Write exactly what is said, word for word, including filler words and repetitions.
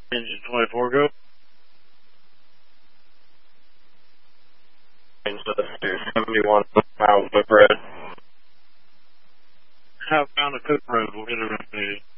Engine twenty-four, go. seventy-one miles of red. Southbound to Cook Road, we'll get it ready.